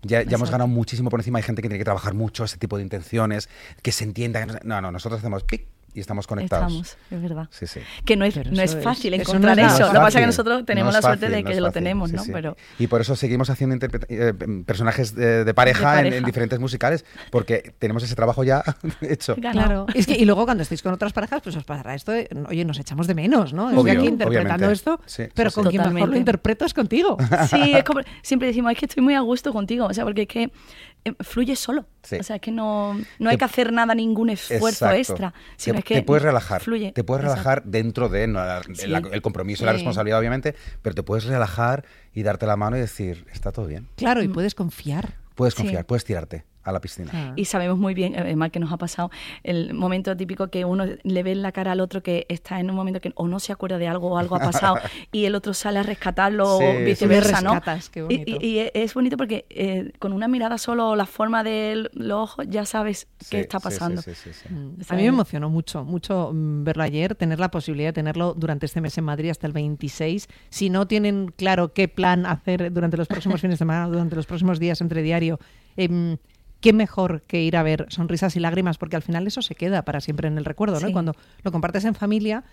Ya hemos ganado muchísimo por encima. Hay gente que tiene que trabajar mucho ese tipo de intenciones, que se entienda. No, nosotros hacemos pic y estamos conectados. Estamos, es verdad. Sí, sí. Que no es fácil encontrar no es eso. fácil. Lo que pasa es que nosotros tenemos la suerte fácil, de que lo tenemos, sí, ¿no? sí. Pero... Y por eso seguimos haciendo personajes de pareja en diferentes musicales, porque tenemos ese trabajo ya hecho. Claro. Es que, y luego cuando estáis con otras parejas, pues os pasará esto de, oye, nos echamos de menos, ¿no? Estoy aquí interpretando esto, sí, pero con quien mejor lo interpreto es contigo. Sí, es como, siempre decimos, es que estoy muy a gusto contigo, o sea, porque es que fluye solo. Sí. O sea, es que no hay que hacer nada, ningún esfuerzo extra. Sino es que te puedes relajar. Fluye. Te puedes relajar dentro de el compromiso y la responsabilidad, obviamente, pero te puedes relajar y darte la mano y decir, está todo bien. Claro, y puedes confiar. Puedes confiar, puedes tirarte a la piscina. Y sabemos muy bien, además que nos ha pasado el momento típico que uno le ve en la cara al otro que está en un momento que o no se acuerda de algo o algo ha pasado y el otro sale a rescatarlo o viceversa, ¿no? Qué bonito. Y es bonito porque con una mirada solo, la forma de los ojos, ya sabes qué está pasando. Sí. A mí me emocionó mucho verlo ayer, tener la posibilidad de tenerlo durante este mes en Madrid hasta el 26. Si no tienen claro qué plan hacer durante los próximos fines de semana, durante los próximos días entre diario, qué mejor que ir a ver Sonrisas y Lágrimas, porque al final eso se queda para siempre en el recuerdo, ¿no? Y cuando lo compartes en familia,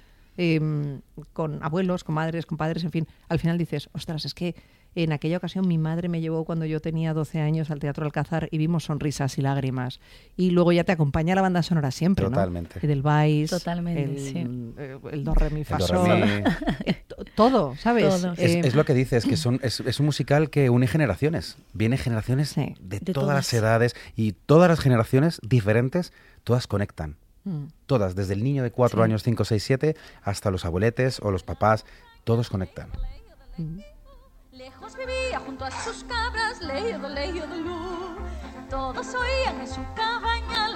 con abuelos, con madres, con padres, en fin, al final dices, ostras, es que en aquella ocasión mi madre me llevó cuando yo tenía 12 años al Teatro Alcázar y vimos Sonrisas y Lágrimas. Y luego ya te acompaña la banda sonora siempre, Totalmente. ¿no? Edelweiss, el Do, Re, Mi, Fa, Sol, todo, ¿sabes? Todo. Es lo que dices, que es un musical que une generaciones. Viene generaciones de todas las edades y todas las generaciones diferentes, todas conectan. Todas, desde el niño de 4 años, 5, 6, 7, hasta los abueletes o los papás, todos conectan. Lejos vivía junto a sus cabras, leído de luz. Todos oían en su cabaña,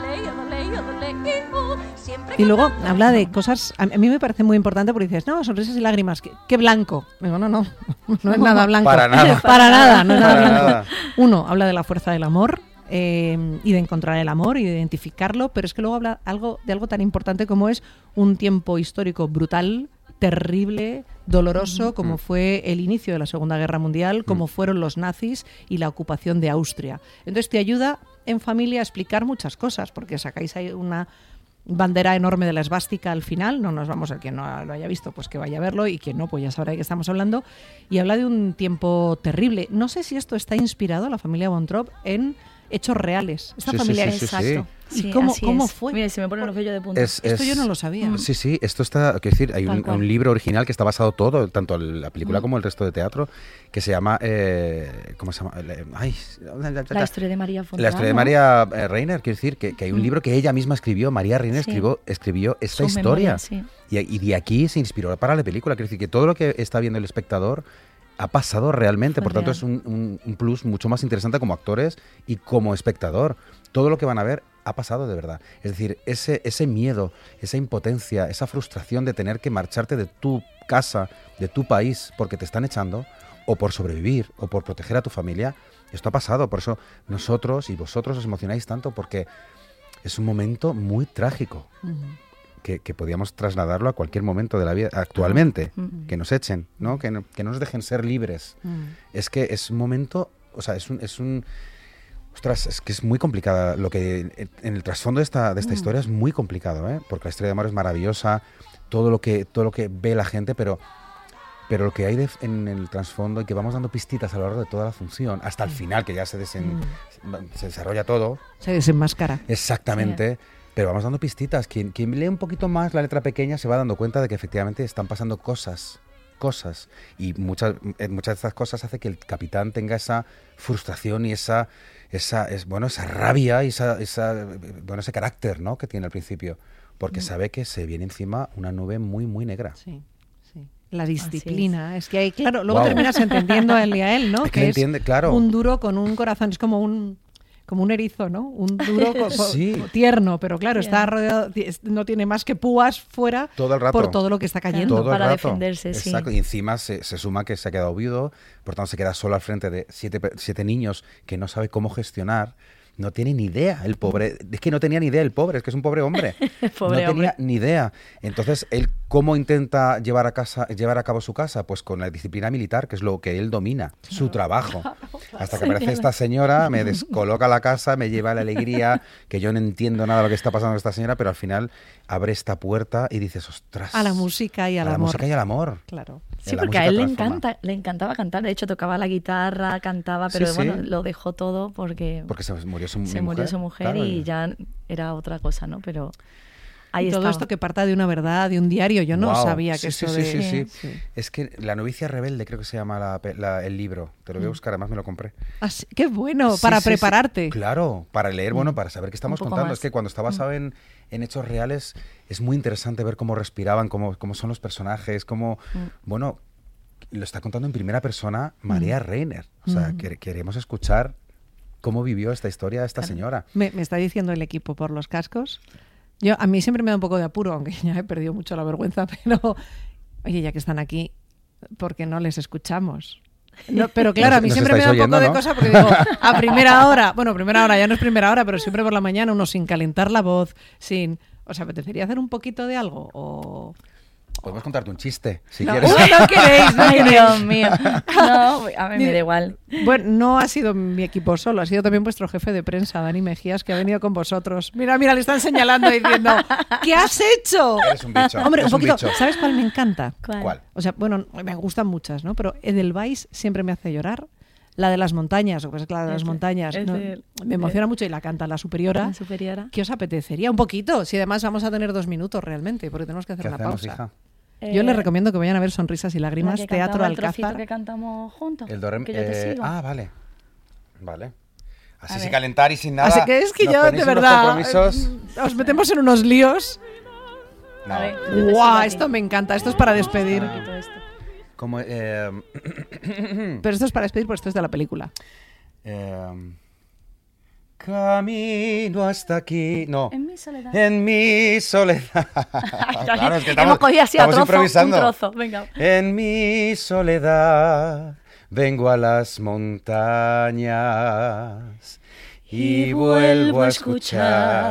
leído. Y luego habla de cosas, a mí me parece muy importante porque dices, no, sonrisas y lágrimas, qué blanco. Digo, no es nada blanco. Para nada. Para nada, no es nada Para blanco. nada. Uno, habla de la fuerza del amor y de encontrar el amor y de identificarlo, pero es que luego habla de algo tan importante como es un tiempo histórico brutal, terrible, doloroso, como fue el inicio de la Segunda Guerra Mundial, como fueron los nazis y la ocupación de Austria. Entonces te ayuda en familia a explicar muchas cosas, porque sacáis ahí una bandera enorme de la esvástica al final, no nos vamos, el que no lo haya visto, pues que vaya a verlo, y quien no, pues ya sabrá de qué estamos hablando, y habla de un tiempo terrible. No sé si esto está inspirado, la familia Von Trapp, en hechos reales. Esta familia es exacto. ¿Y cómo fue? Mira, se me ponen los vellos de punta. Esto yo no lo sabía. Sí, esto está, quiero decir, hay un libro original que está basado todo, tanto la película como el resto de teatro, que se llama, ¿cómo se llama? La historia de María Fontana. La historia de María Reiner, quiero decir, que hay un libro que ella misma escribió, María Reiner escribió esta historia. Y de aquí se inspiró para la película, quiero decir, que todo lo que está viendo el espectador ha pasado realmente, por tanto es un plus mucho más interesante como actores y como espectador. Todo lo que van a ver ha pasado de verdad. Es decir, ese miedo, esa impotencia, esa frustración de tener que marcharte de tu casa, de tu país, porque te están echando, o por sobrevivir, o por proteger a tu familia, esto ha pasado. Por eso nosotros y vosotros os emocionáis tanto, porque es un momento muy trágico. Que podíamos trasladarlo a cualquier momento de la vida actualmente, que nos echen, ¿no? Que no nos dejen ser libres. Es que es un momento, o sea, es un ostras, es que es muy complicada lo que en el trasfondo de esta historia es muy complicado, ¿eh? Porque la historia de amor es maravillosa, todo lo que ve la gente, pero lo que hay en el trasfondo, y que vamos dando pistitas a lo largo de toda la función, hasta el final, que ya se desarrolla todo. Se desenmascara. Exactamente. Sí. Pero vamos dando pistitas. Quien lee un poquito más la letra pequeña se va dando cuenta de que efectivamente están pasando cosas. Y muchas de estas cosas hace que el capitán tenga esa frustración y esa rabia y ese carácter, ¿no? que tiene al principio. Porque sabe que se viene encima una nube muy, muy negra. Sí. La disciplina. Es que hay, claro, luego terminas entendiendo a él, ¿no? Que entiende, claro. Un duro con un corazón, es como un erizo, ¿no? Un duro tierno, pero claro, está rodeado, no tiene más que púas fuera todo el rato, por todo lo que está cayendo. Todo para el rato. Defenderse, Exacto. Y encima se suma que se ha quedado viudo, por tanto se queda solo al frente de siete niños que no sabe cómo gestionar. No tiene ni idea el pobre. Es que no tenía ni idea el pobre, es que es un pobre hombre. No tenía ni idea. Entonces él ¿Cómo intenta llevar a cabo su casa? Pues con la disciplina militar, que es lo que él domina, su trabajo. Hasta que aparece esta señora, me descoloca la casa, me lleva la alegría, que yo no entiendo nada de lo que está pasando con esta señora, pero al final abre esta puerta y dices, ostras. A la música y al amor. A la música y al amor. Claro. Sí, porque a él le encantaba cantar. De hecho, tocaba la guitarra, cantaba, pero bueno, lo dejó todo porque se murió su mujer claro, y ya era otra cosa, ¿no? Pero... Ahí todo esto que parta de una verdad, de un diario, yo no sabía que eso de... Sí. Es que La novicia rebelde creo que se llama el libro, te lo voy a buscar, además me lo compré. ¡Qué bueno! Para prepararte. Claro, para leer, para saber qué estamos contando. Más. Es que cuando está basado en hechos reales es muy interesante ver cómo respiraban, cómo son los personajes, cómo... Bueno, lo está contando en primera persona María Reiner. O sea, queremos escuchar cómo vivió esta historia esta señora. Me está diciendo el equipo por los cascos... A mí siempre me da un poco de apuro, aunque ya he perdido mucho la vergüenza, pero, oye, ya que están aquí, ¿por qué no les escuchamos? No, pero claro, a mí siempre me da un poco de cosa porque digo, a primera hora ya no es primera hora, pero siempre por la mañana uno sin calentar la voz, ¿os apetecería hacer un poquito de algo? O... Podemos contarte un chiste, si quieres. No queréis, Ay, Dios mío. No, a mí me da igual. Bueno, no ha sido mi equipo solo, ha sido también vuestro jefe de prensa, Dani Mejías, que ha venido con vosotros. Mira, le están señalando diciendo, ¿qué has hecho? Eres un bicho. Hombre, un poquito. ¿Sabes cuál me encanta? ¿Cuál? O sea, bueno, me gustan muchas, ¿no? Pero Edelweiss siempre me hace llorar. La de las montañas, la de las montañas, me emociona mucho y la canta la superiora. La superiora. ¿Qué os apetecería? Un poquito, si además vamos a tener 2 minutos realmente, porque tenemos que hacer una pausa. Hija? Yo les recomiendo que vayan a ver Sonrisas y Lágrimas, que Teatro Alcázar. El que cantamos juntos. El do, que yo te sigo. Vale. Así sin calentar y sin nada. Así que es que yo, de verdad, os metemos en unos líos. No. ¡Guau! Esto me encanta, esto es para despedir. Como, Pero esto es para despedir, porque esto es de la película. Camino hasta aquí. No. En mi soledad. En mi soledad. Claro, es que hemos cogido así a improvisando. Un trozo. Venga. En mi soledad vengo a las montañas y vuelvo a escuchar